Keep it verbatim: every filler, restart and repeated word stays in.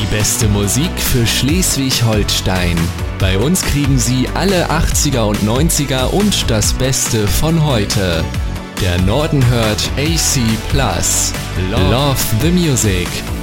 beste Musik für Schleswig-Holstein. Bei uns kriegen Sie alle achtziger und neunziger und das Beste von heute. Der Norden hört A C Plus. Love the Music.